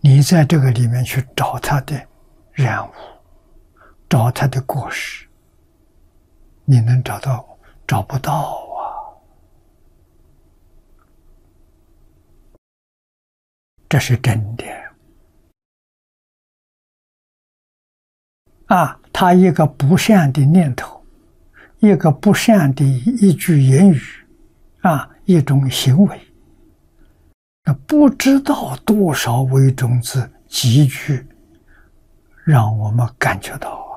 你在这个里面去找他的染污，找他的过失，你能找到？找不到啊！这是真的啊！他一个不善的念头，一个不善的一句言语啊，一种行为，那不知道多少微种子集聚，让我们感觉到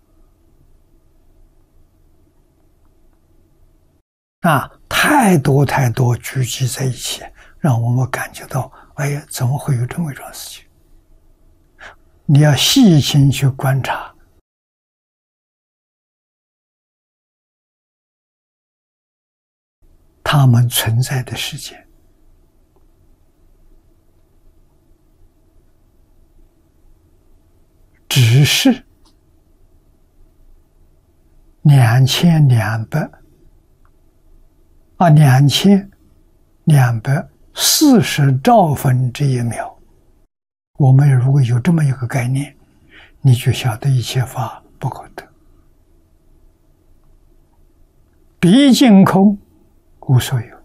太多太多聚集在一起，让我们感觉到，哎呀，怎么会有这么一桩事情？你要细心去观察，它们存在的时间，只是2240兆分之一秒。我们如果有这么一个概念，你就晓得一切法不可得，毕竟空，无所有。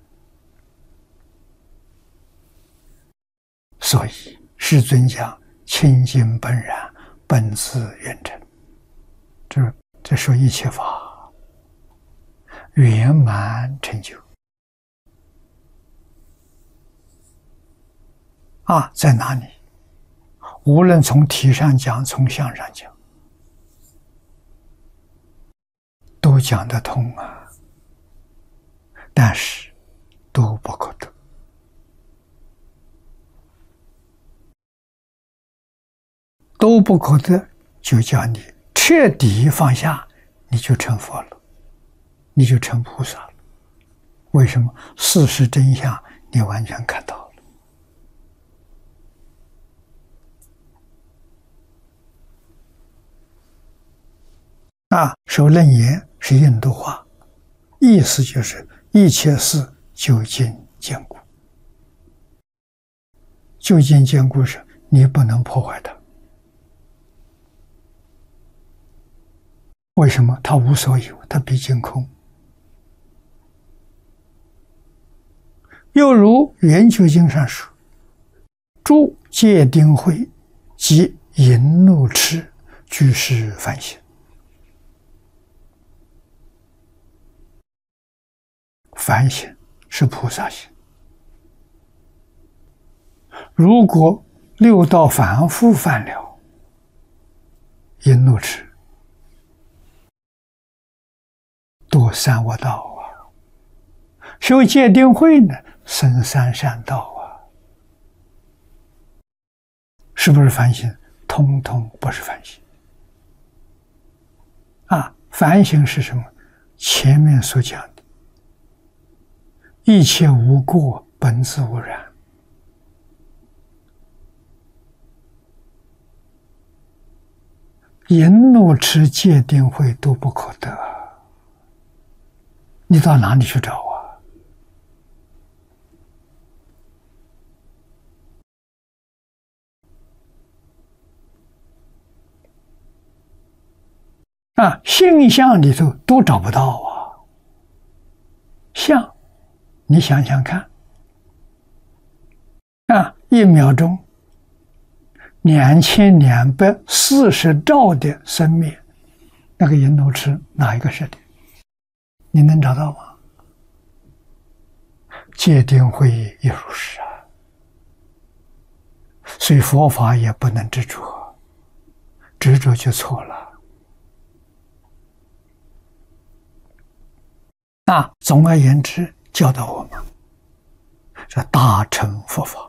所以世尊讲清净本然，本自圆成，这说一切法圆满成就在哪里？无论从体上讲，从相上讲，都讲得通啊，但是都不可得。都不可得，就叫你彻底放下，你就成佛了，你就成菩萨了。为什么？事实真相你完全看到了。说楞严是印度话，意思就是一切事究竟坚固。究竟坚固是你不能破坏它。为什么？它无所有，它毕竟空。又如圆觉经上说，诸戒定慧及淫怒痴俱是梵行。梵行是菩萨行。如果六道凡夫犯了淫怒痴，堕三恶道修戒定慧呢，生三善道是不是梵行？通通不是梵行梵行是什么？前面所讲的一切无过，本自无染。淫怒痴戒定慧都不可得，你到哪里去找性相里头都找不到相，你想想看1秒钟2240兆的生灭，那个淫怒痴哪一个是的？你能找到吗？戒定慧亦如是所以佛法也不能执着，执着就错了。总而言之，教导我们这大乘佛法